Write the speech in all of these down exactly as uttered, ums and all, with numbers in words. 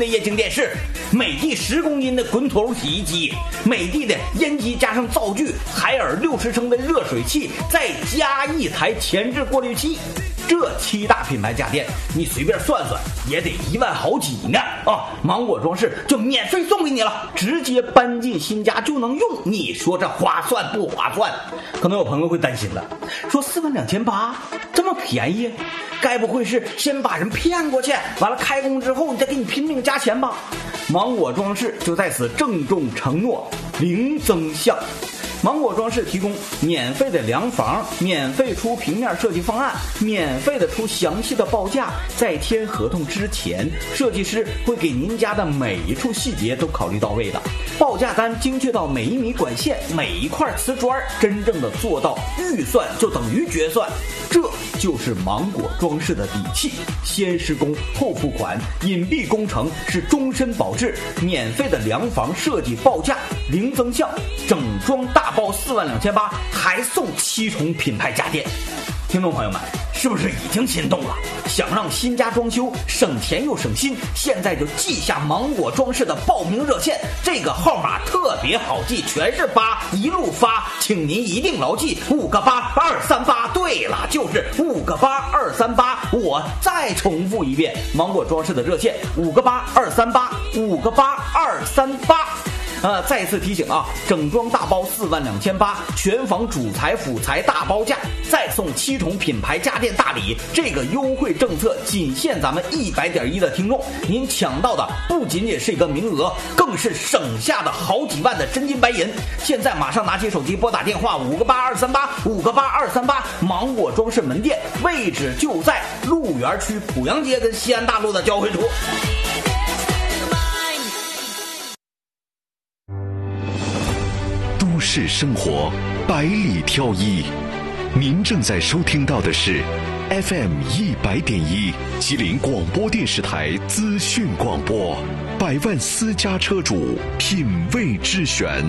都市生活百里挑一，您正在收听到的是 F M 一百点一吉林广播电视台资讯广播，百万私家车主品味之选。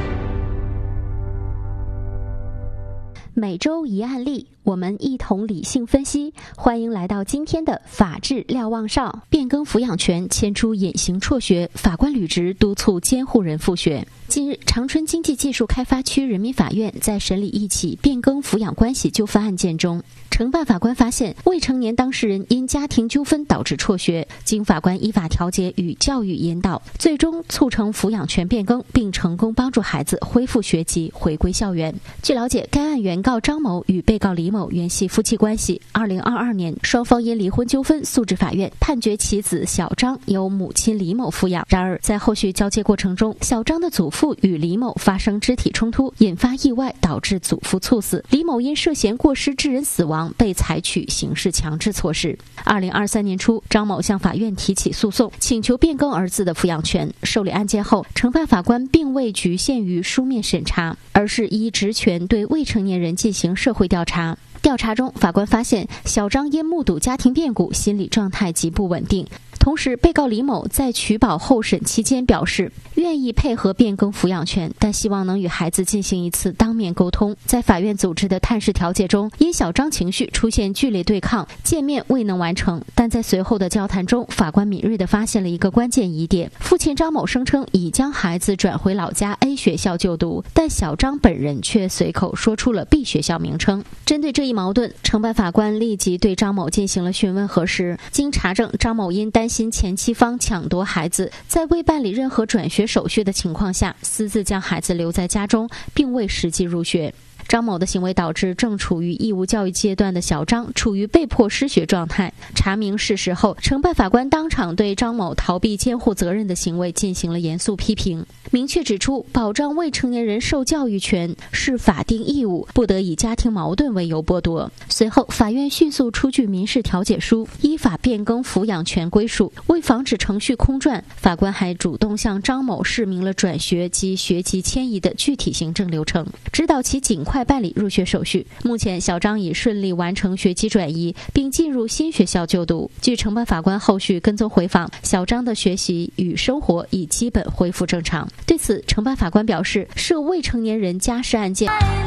每周一案例，我们一同理性分析。欢迎来到今天的法治瞭望哨。变更抚养权牵出隐形辍学，法官履职督促监护人复学。近日，长春经济技术开发区人民法院在审理一起变更抚养关系纠纷案件中，承办法官发现未成年当事人因家庭纠纷导致辍学，经法官依法调解与教育引导，最终促成抚养权变更，并成功帮助孩子恢复学籍回归校园。据了解，该案原告张某与被告李某原系夫妻关系，二零二二年双方因离婚纠纷诉至法院，判决其子小张由母亲李某抚养。然而在后续交接过程中，小张的祖父与李某发生肢体冲突，引发意外，导致祖父猝死。李某因涉嫌过失致人死亡，被采取刑事强制措施。二零二三年初，张某向法院提起诉讼，请求变更儿子的抚养权。受理案件后，承办法官并未局限于书面审查，而是依职权对未成年人进行社会调查。调查中，法官发现小张因目睹家庭变故，心理状态极不稳定。同时，被告李某在取保候审期间表示愿意配合变更抚养权，但希望能与孩子进行一次当面沟通。在法院组织的探视调解中，因小张情绪出现剧烈对抗，见面未能完成。但在随后的交谈中，法官敏锐地发现了一个关键疑点：父亲张某声称已将孩子转回老家 A 学校就读，但小张本人却随口说出了 B 学校名称。针对这一矛盾，承办法官立即对张某进行了询问核实。经查证，张某因担心前妻方抢夺孩子，在未办理任何转学手续的情况下，私自将孩子留在家中，并未实际入学。张某的行为导致正处于义务教育阶段的小张处于被迫失学状态。查明事实后，承办法官当场对张某逃避监护责任的行为进行了严肃批评，明确指出保障未成年人受教育权是法定义务，不得以家庭矛盾为由剥夺。随后，法院迅速出具民事调解书，依法变更抚养权归属。为防止程序空转，法官还主动向张某示明了转学及学籍迁移的具体行政流程，指导其尽快快办理入学手续。目前小张已顺利完成学籍转移，并进入新学校就读。据承办法官后续跟踪回访，小张的学习与生活已基本恢复正常。对此，承办法官表示，涉未成年人家事案件